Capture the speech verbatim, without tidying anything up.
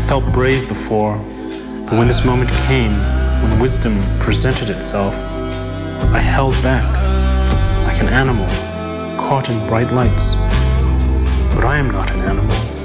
felt brave before, but when this moment came, when wisdom presented itself, I held back like an animal caught in bright lights. But I am not an animal.